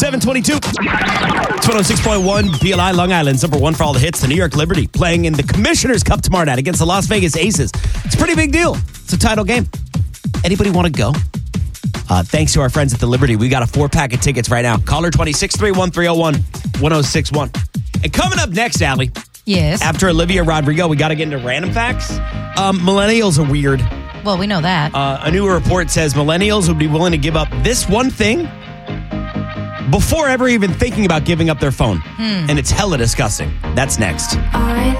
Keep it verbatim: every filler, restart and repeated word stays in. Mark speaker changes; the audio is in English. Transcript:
Speaker 1: seven twenty-two. It's one oh six point one B L I, Long Island's number one for all the hits. The New York Liberty playing in the Commissioner's Cup tomorrow night against the Las Vegas Aces. It's a pretty big deal. It's a title game. Anybody want to go? Uh, thanks to our friends at the Liberty, we got a four-pack of tickets right now. Caller twenty-six three one three oh one one oh six one. And coming up next, Allie.
Speaker 2: Yes.
Speaker 1: After Olivia Rodrigo, we got to get into random facts. Um, millennials are weird.
Speaker 2: Well, we know that.
Speaker 1: Uh, a new report says millennials would be willing to give up this one thing before ever even thinking about giving up their phone.
Speaker 2: Hmm.
Speaker 1: And it's hella disgusting. That's next.
Speaker 3: I